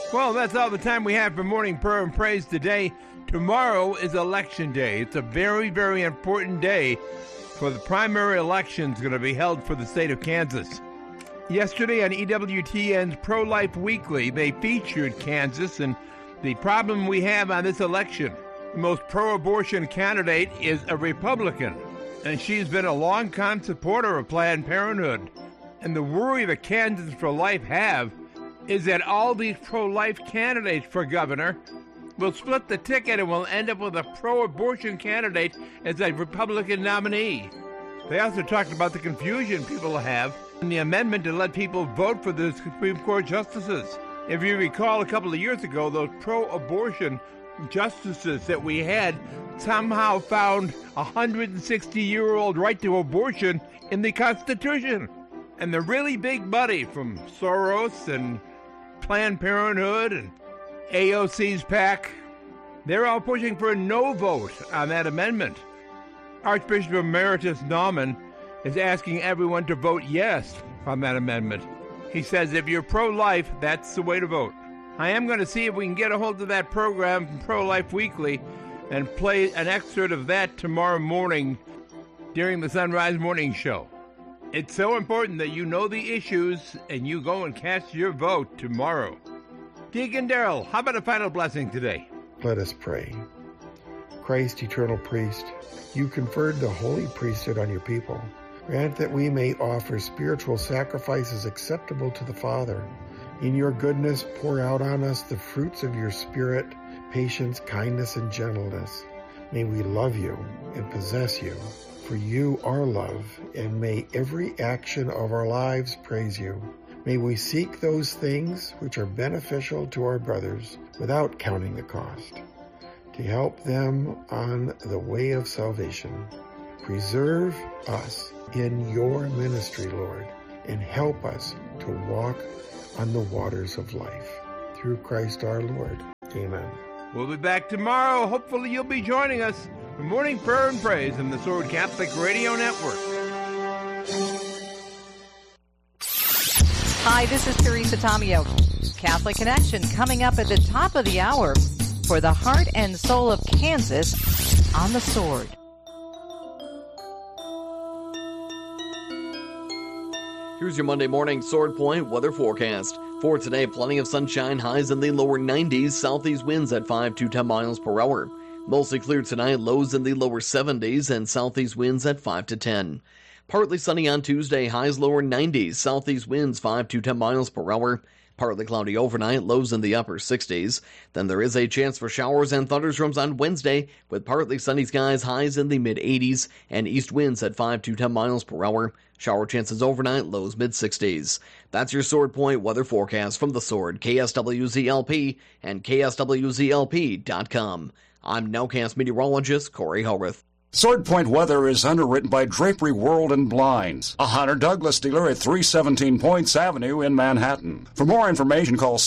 Well, that's all the time we have for Morning Prayer and Praise today. Tomorrow is Election Day. It's a very, very important day for the primary elections going to be held for the state of Kansas. Yesterday on EWTN's Pro-Life Weekly, they featured Kansas and the problem we have on this election. The most pro-abortion candidate is a Republican, and she's been a long-time supporter of Planned Parenthood. And the worry that Kansans for Life have is that all these pro-life candidates for governor will split the ticket and will end up with a pro-abortion candidate as a Republican nominee. They also talked about the confusion people have in the amendment to let people vote for the Supreme Court justices. If you recall, a couple of years ago, those pro-abortion justices that we had somehow found a 160-year-old right to abortion in the Constitution. And the really big money from Soros and Planned Parenthood and AOC's PAC, they're all pushing for a no vote on that amendment. Archbishop Emeritus Naumann is asking everyone to vote yes on that amendment. He says if you're pro-life, that's the way to vote. I am going to see if we can get a hold of that program from Pro-Life Weekly and play an excerpt of that tomorrow morning during the Sunrise Morning Show. It's so important that you know the issues and you go and cast your vote tomorrow. Deacon Darrell, how about a final blessing today? Let us pray. Christ, eternal priest, you conferred the holy priesthood on your people. Grant that we may offer spiritual sacrifices acceptable to the Father. In your goodness, pour out on us the fruits of your Spirit, patience, kindness, and gentleness. May we love you and possess you. For you are love, and may every action of our lives praise you. May we seek those things which are beneficial to our brothers without counting the cost, to help them on the way of salvation. Preserve us in your ministry, Lord, and help us to walk on the waters of life. Through Christ our Lord. Amen. We'll be back tomorrow. Hopefully you'll be joining us for Morning Prayer and Praise on the Sword Catholic Radio Network. Hi, this is Teresa Tomeo. Catholic Connection coming up at the top of the hour for the heart and soul of Kansas on the Sword. Here's your Monday morning Sword Point weather forecast. For today, plenty of sunshine, highs in the lower 90s, southeast winds at 5 to 10 miles per hour. Mostly clear tonight, lows in the lower 70s, and southeast winds at 5 to 10. Partly sunny on Tuesday, highs lower 90s, southeast winds 5 to 10 miles per hour. Partly cloudy overnight, lows in the upper 60s. Then there is a chance for showers and thunderstorms on Wednesday, with partly sunny skies, highs in the mid-80s, and east winds at 5 to 10 miles per hour. Shower chances overnight, lows mid-60s. That's your Sword Point weather forecast from the Sword, KSWZLP, and KSWZLP.com. I'm Nowcast meteorologist Corey Howarth. Sword Point weather is underwritten by Drapery World and Blinds, a Hunter Douglas dealer at 317 Points Avenue in Manhattan. For more information, call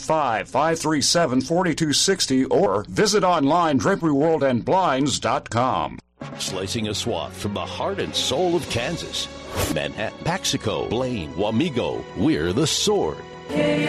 785-537-4260 or visit online draperyworldandblinds.com. Slicing a swath from the heart and soul of Kansas. Manhattan, Paxico, Blaine, Wamego, we're the Sword.